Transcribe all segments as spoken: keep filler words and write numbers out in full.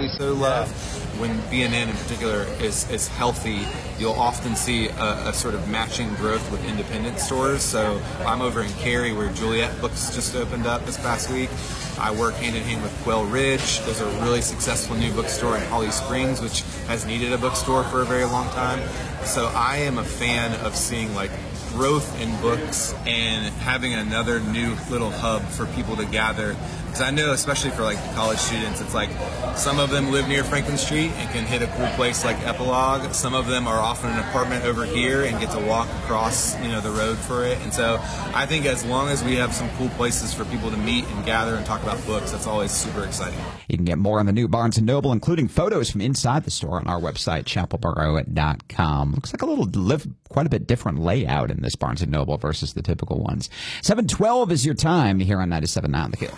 we so love. When B N N in particular is, is healthy, you'll often see a, a sort of matching growth with independent stores. So I'm over in Cary where Juliet Books just opened up this past week. I work hand in hand with Quail Ridge. There's a really successful new bookstore in Holly Springs, which has needed a bookstore for a very long time. So I am a fan of seeing like growth in books and having another new little hub for people to gather. Because I know, especially for like college students, it's like some of them live near Franklin Street and can hit a cool place like Epilogue. Some of them are off in an apartment over here and get to walk across, you know, the road for it. And so I think as long as we have some cool places for people to meet and gather and talk about books, that's always super exciting. You can get more on the new Barnes and Noble, including photos from inside the store on our website, chapel borough dot com. Looks like a little live, quite a bit different layout in this Barnes and Noble versus the typical ones. seven twelve is your time here on ninety-seven point nine The Kill.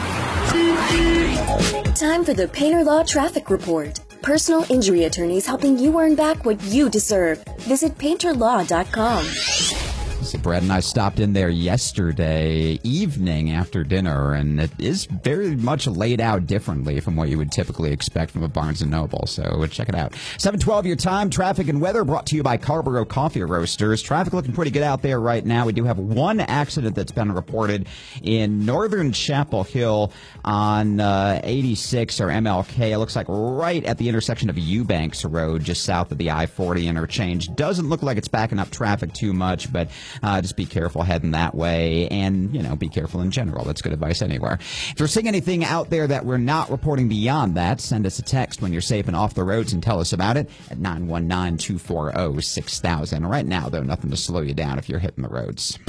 Time for the Painter Law Traffic Report. Personal injury attorneys helping you earn back what you deserve. Visit painter law dot com. So Brad and I stopped in there yesterday evening after dinner, and it is very much laid out differently from what you would typically expect from a Barnes and Noble. So check it out. seven twelve your time. Traffic and weather brought to you by Carrboro Coffee Roasters. Traffic looking pretty good out there right now. We do have one accident that's been reported in northern Chapel Hill on uh, eighty-six or M L K. It looks like right at the intersection of Eubanks Road, just south of the I forty interchange. Doesn't look like it's backing up traffic too much, but Uh, just be careful heading that way, and, you know, be careful in general. That's good advice anywhere. If you're seeing anything out there that we're not reporting beyond that, send us a text when you're safe and off the roads and tell us about it at nine one nine, two four zero, six thousand. Right now, though, nothing to slow you down if you're hitting the roads.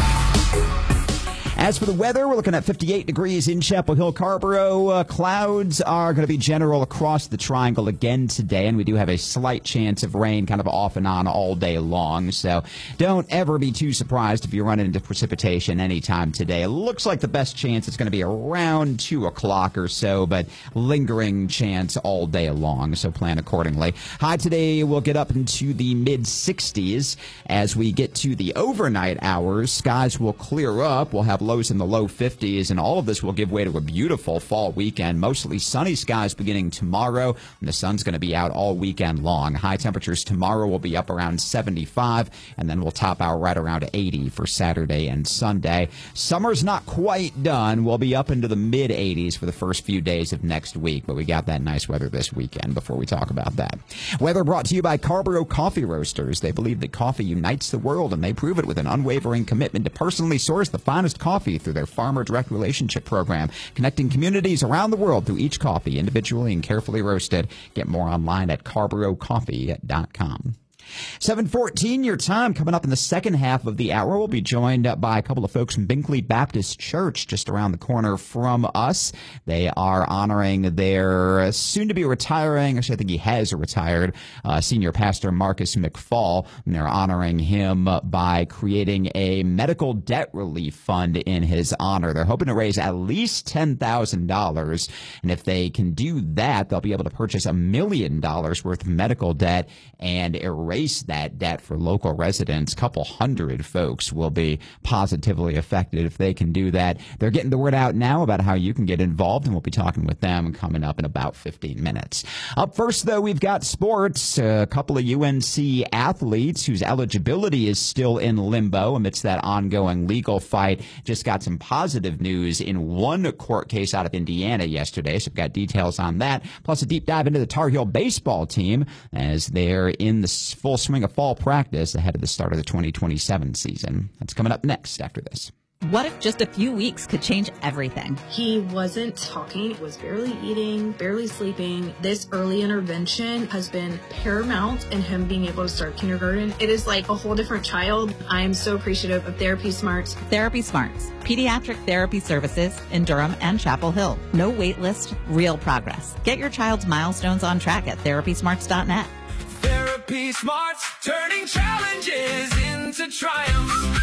As for the weather, we're looking at fifty-eight degrees in Chapel Hill, Carrboro. Uh, clouds are going to be general across the triangle again today, and we do have a slight chance of rain kind of off and on all day long. So don't ever be too surprised if you run into precipitation anytime today. It looks like the best chance is going to be around two o'clock or so, but lingering chance all day long, so plan accordingly. High today will get up into the mid sixties. As we get to the overnight hours, skies will clear up. We'll have lows in the low fifties, and all of this will give way to a beautiful fall weekend. Mostly sunny skies beginning tomorrow, and the sun's going to be out all weekend long. High temperatures tomorrow will be up around seventy-five, and then we'll top out right around eighty for Saturday and Sunday. Summer's not quite done. We'll be up into the mid eighties for the first few days of next week, but we got that nice weather this weekend before we talk about that. Weather brought to you by Carrboro Coffee Roasters. They believe that coffee unites the world, and they prove it with an unwavering commitment to personally source the finest coffee through their Farmer Direct Relationship Program, connecting communities around the world through each coffee, individually and carefully roasted. Get more online at carrboro coffee dot com. seven fourteen, your time. Coming up in the second half of the hour, we'll be joined by a couple of folks from Binkley Baptist Church just around the corner from us. They are honoring their soon-to-be retiring, actually I think he has retired, uh, senior pastor Marcus McFall, and they're honoring him by creating a medical debt relief fund in his honor. They're hoping to raise at least ten thousand dollars, and if they can do that, they'll be able to purchase a million dollars worth of medical debt and erase that debt for local residents. A couple hundred folks will be positively affected if they can do that. They're getting the word out now about how you can get involved, and we'll be talking with them coming up in about fifteen minutes. Up first, though, we've got sports. A couple of U N C athletes whose eligibility is still in limbo amidst that ongoing legal fight just got some positive news in one court case out of Indiana yesterday, so we've got details on that, plus a deep dive into the Tar Heel baseball team as they're in the full swing of fall practice ahead of the start of the twenty twenty-seven season. That's coming up next after this. What if just a few weeks could change everything? He wasn't talking, was barely eating, barely sleeping. This early intervention has been paramount in him being able to start kindergarten. It is like a whole different child. I am so appreciative of Therapy Smarts. Therapy Smarts, pediatric therapy services in Durham and Chapel Hill. No wait list, real progress. Get your child's milestones on track at therapy smarts dot net. Therapy Smarts, turning challenges into triumphs.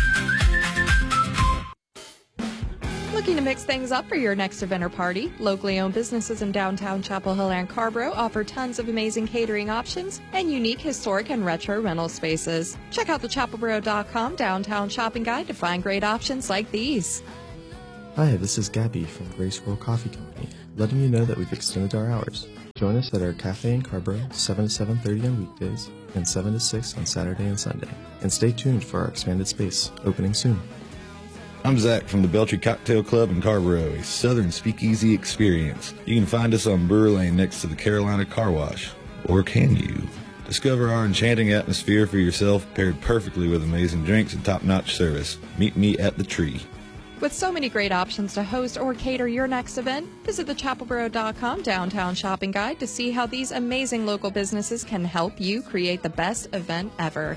Looking to mix things up for your next event or party? Locally owned businesses in downtown Chapel Hill and Carrboro offer tons of amazing catering options and unique historic and retro rental spaces. Check out the chapel borough dot com downtown shopping guide to find great options like these. Hi, this is Gabby from Grace World Coffee Company, letting you know that we've extended our hours. Join us at our cafe in Carborough, seven to seven thirty on weekdays and seven to six on Saturday and Sunday. And stay tuned for our expanded space, opening soon. I'm Zach from the Beltry Cocktail Club in Carborough, a southern speakeasy experience. You can find us on Brewer Lane next to the Carolina Car Wash. Or can you? Discover our enchanting atmosphere for yourself, paired perfectly with amazing drinks and top-notch service. Meet me at the Tree. With so many great options to host or cater your next event, visit the chapel borough dot com downtown shopping guide to see how these amazing local businesses can help you create the best event ever.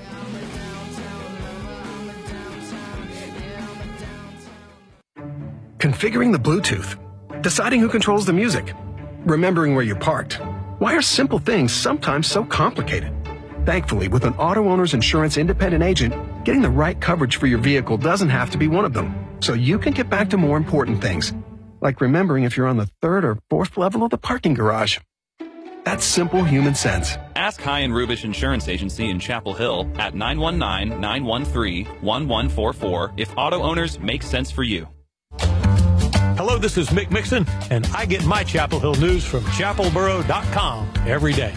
Configuring the Bluetooth, deciding who controls the music, remembering where you parked. Why are simple things sometimes so complicated? Thankfully, with an Auto Owners Insurance independent agent, getting the right coverage for your vehicle doesn't have to be one of them. So you can get back to more important things, like remembering if you're on the third or fourth level of the parking garage. That's simple human sense. Ask High and Rubish Insurance Agency in Chapel Hill at nine one nine, nine one three, one one four four if auto owners make sense for you. Hello, this is Mick Mixon, and I get my Chapel Hill news from chapel borough dot com every day.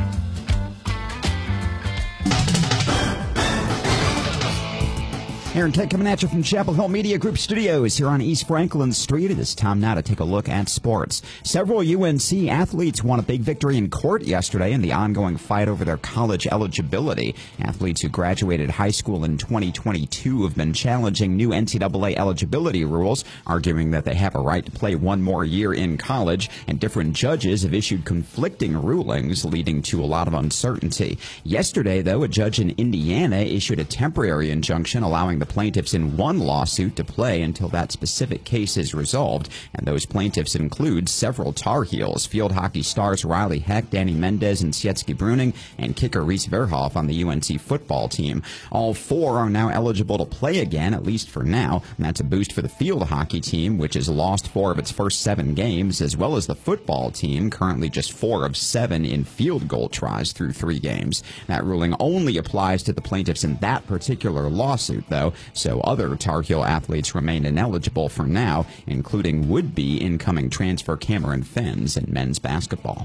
Aaron Ted coming at you from Chapel Hill Media Group Studios here on East Franklin Street. It is time now to take a look at sports. Several U N C athletes won a big victory in court yesterday in the ongoing fight over their college eligibility. Athletes who graduated high school in twenty twenty-two have been challenging new N C double A eligibility rules, arguing that they have a right to play one more year in college, and different judges have issued conflicting rulings, leading to a lot of uncertainty. Yesterday, though, a judge in Indiana issued a temporary injunction allowing the plaintiffs in one lawsuit to play until that specific case is resolved, and those plaintiffs include several Tar Heels, field hockey stars Riley Heck, Danny Mendez, and Sietski Bruning, and kicker Reese Verhoff on the U N C football team. All four are now eligible to play again, at least for now, and that's a boost for the field hockey team, which has lost four of its first seven games, as well as the football team, currently just four of seven in field goal tries through three games. That ruling only applies to the plaintiffs in that particular lawsuit, though, so other Tar Heel athletes remain ineligible for now, including would-be incoming transfer Cameron Fenns in men's basketball.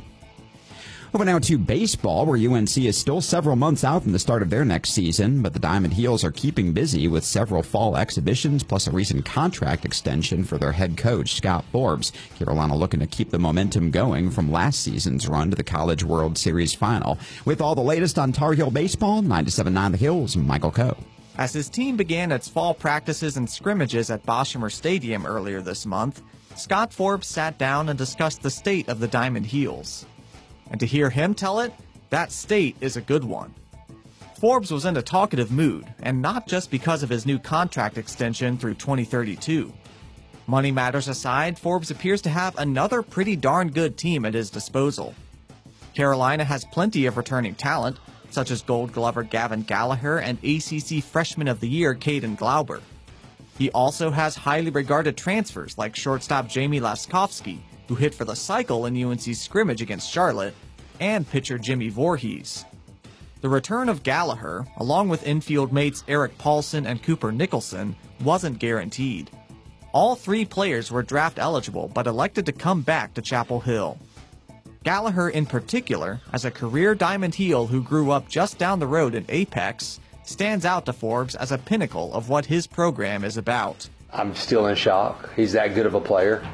Over now to baseball, where U N C is still several months out from the start of their next season, but the Diamond Heels are keeping busy with several fall exhibitions plus a recent contract extension for their head coach, Scott Forbes. Carolina looking to keep the momentum going from last season's run to the College World Series final. With all the latest on Tar Heel baseball, nine to seven nine The Hills, Michael Coe. As his team began its fall practices and scrimmages at Boshamer Stadium earlier this month, Scott Forbes sat down and discussed the state of the Diamond Heels. And to hear him tell it, that state is a good one. Forbes was in a talkative mood, and not just because of his new contract extension through twenty thirty-two. Money matters aside, Forbes appears to have another pretty darn good team at his disposal. Carolina has plenty of returning talent, such as Gold Glover Gavin Gallagher and A C C Freshman of the Year Caden Glauber. He also has highly regarded transfers like shortstop Jamie Laskowski, who hit for the cycle in U N C's scrimmage against Charlotte, and pitcher Jimmy Voorhees. The return of Gallagher, along with infield mates Eric Paulson and Cooper Nicholson, wasn't guaranteed. All three players were draft eligible but elected to come back to Chapel Hill. Gallagher in particular, as a career Diamond Heel who grew up just down the road in Apex, stands out to Forbes as a pinnacle of what his program is about. I'm still in shock. He's that good of a player.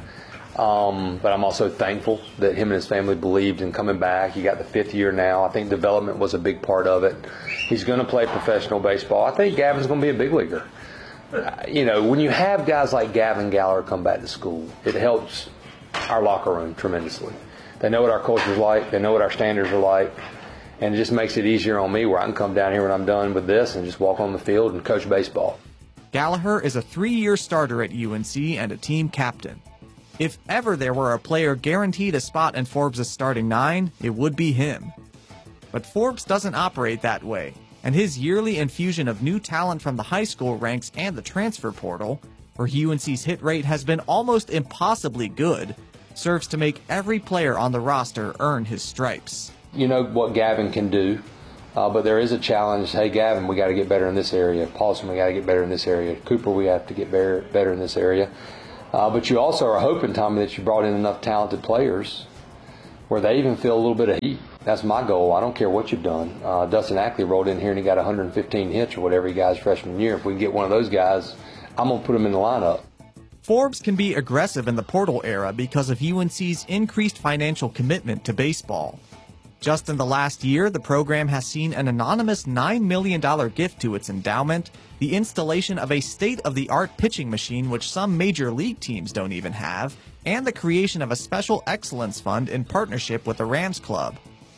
Um, but I'm also thankful that him and his family believed in coming back. He got the fifth year now. I think development was a big part of it. He's going to play professional baseball. I think Gavin's going to be a big leaguer. Uh, you know, when you have guys like Gavin Gallagher come back to school, it helps our locker room tremendously. They know what our culture's like. They know what our standards are like. And it just makes it easier on me where I can come down here when I'm done with this and just walk on the field and coach baseball. Gallagher is a three-year starter at U N C and a team captain. If ever there were a player guaranteed a spot in Forbes' starting nine, it would be him. But Forbes doesn't operate that way, and his yearly infusion of new talent from the high school ranks and the transfer portal, where U N C's hit rate has been almost impossibly good, serves to make every player on the roster earn his stripes. You know what Gavin can do, uh, but there is a challenge. Hey, Gavin, we got to get better in this area. Paulson, we got to get better in this area. Cooper, we have to get better, better in this area. Uh, but you also are hoping, Tommy, that you brought in enough talented players where they even feel a little bit of heat. That's my goal. I don't care what you've done. Uh, Dustin Ackley rolled in here and he got one hundred fifteen hits or whatever he got his freshman year. If we can get one of those guys, I'm going to put him in the lineup. Forbes can be aggressive in the portal era because of U N C's increased financial commitment to baseball. Just in the last year, the program has seen an anonymous nine million dollars gift to its endowment, the installation of a state-of-the-art pitching machine which some major league teams don't even have, and the creation of a special excellence fund in partnership with the Rams Club.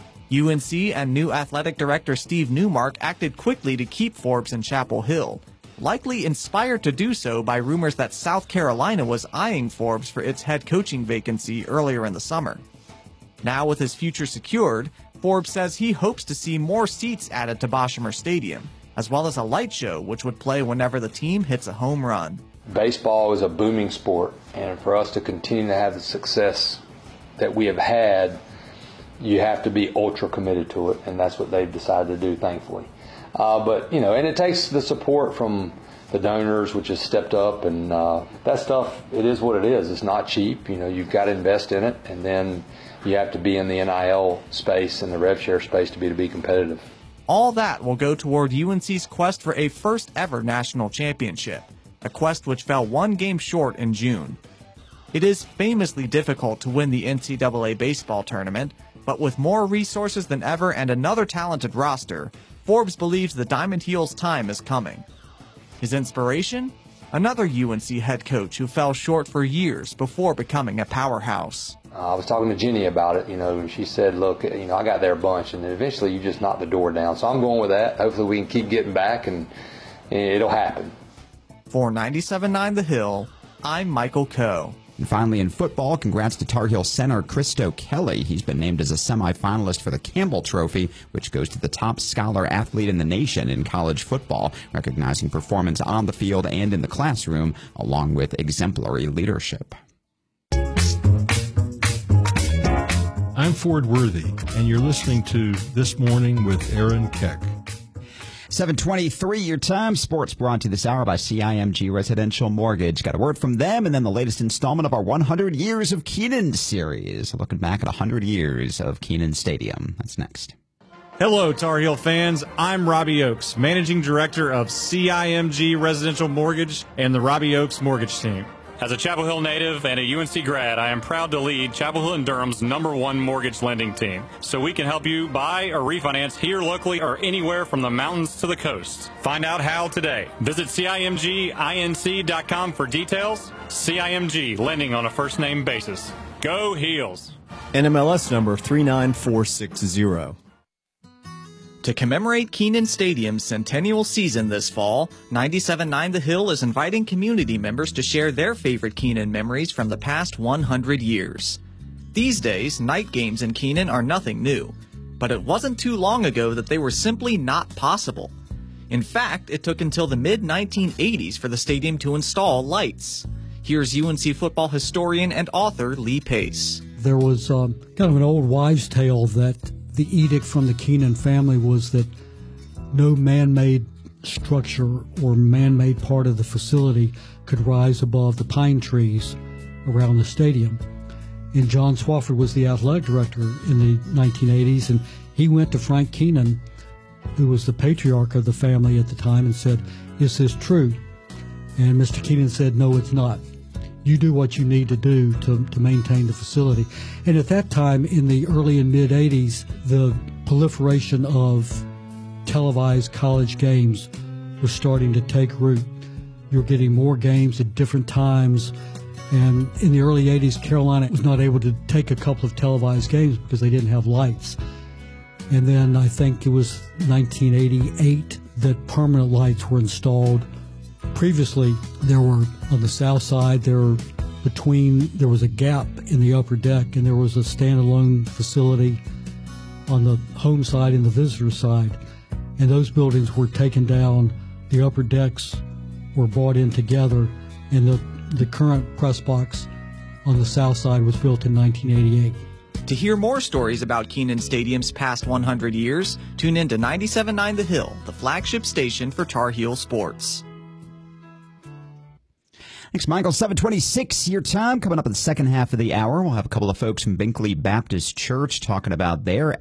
U N C and new athletic director Steve Newmark acted quickly to keep Forbes in Chapel Hill, likely inspired to do so by rumors that South Carolina was eyeing Forbes for its head coaching vacancy earlier in the summer. Now with his future secured, Forbes says he hopes to see more seats added to Boshamer Stadium, as well as a light show which would play whenever the team hits a home run. Baseball is a booming sport, and for us to continue to have the success that we have had, you have to be ultra committed to it, and that's what they've decided to do, thankfully. Uh, but, you know, and it takes the support from the donors, which has stepped up, and uh, that stuff, it is what it is. It's not cheap. You know, you've got to invest in it, and then you have to be in the N I L space and the rev share space to be to be competitive. All that will go toward U N C's quest for a first-ever national championship, a quest which fell one game short in June. It is famously difficult to win the N C double A baseball tournament, but with more resources than ever and another talented roster, Forbes believes the Diamond Heels' time is coming. His inspiration? Another U N C head coach who fell short for years before becoming a powerhouse. Uh, I was talking to Jenny about it, you know, and she said, look, you know, I got there a bunch, and then eventually you just knock the door down. So I'm going with that. Hopefully we can keep getting back, and it'll happen. For ninety-seven point nine The Hill, I'm Michael Coe. And finally, in football, congrats to Tar Heel center Christo Kelly. He's been named as a semifinalist for the Campbell Trophy, which goes to the top scholar athlete in the nation in college football, recognizing performance on the field and in the classroom, along with exemplary leadership. I'm Ford Worthy, and you're listening to This Morning with Aaron Keck. seven twenty-three your time. Sports brought to you this hour by C I M G Residential Mortgage. Got a word from them, and then the latest installment of our one hundred Years of Kenan series. Looking back at one hundred years of Kenan Stadium. That's next. Hello, Tar Heel fans. I'm Robbie Oakes, Managing Director of C I M G Residential Mortgage and the Robbie Oakes Mortgage Team. As a Chapel Hill native and a U N C grad, I am proud to lead Chapel Hill and Durham's number one mortgage lending team. So we can help you buy or refinance here locally or anywhere from the mountains to the coast. Find out how today. Visit C I M G inc dot com for details. C I M G, lending on a first name basis. Go Heels. N M L S number three nine four six zero. To commemorate Kenan Stadium's centennial season this fall, ninety-seven point nine The Hill is inviting community members to share their favorite Kenan memories from the past one hundred years. These days, night games in Kenan are nothing new, but it wasn't too long ago that they were simply not possible. In fact, it took until the mid nineteen eighties for the stadium to install lights. Here's U N C football historian and author Lee Pace. There was um, kind of an old wives' tale that the edict from the Kenan family was that no man-made structure or man-made part of the facility could rise above the pine trees around the stadium. And John Swafford was the athletic director in the nineteen eighties, and he went to Frank Kenan, who was the patriarch of the family at the time, and said, "Is this true?" And Mister Kenan said, "No, it's not. You do what you need to do to, to maintain the facility." And at that time, in the early and mid-eighties, the proliferation of televised college games was starting to take root. You were getting more games at different times. And in the early eighties, Carolina was not able to take a couple of televised games because they didn't have lights. And then I think it was nineteen eighty-eight that permanent lights were installed. Previously, there were on the south side, there were between, there was a gap in the upper deck, and there was a standalone facility on the home side and the visitor side. And those buildings were taken down. The upper decks were brought in together, and the, the current press box on the south side was built in nineteen eighty-eight. To hear more stories about Kenan Stadium's past one hundred years, tune in to ninety-seven point nine The Hill, the flagship station for Tar Heel sports. Thanks, Michael. seven twenty-six your time. Coming up in the second half of the hour, we'll have a couple of folks from Binkley Baptist Church talking about their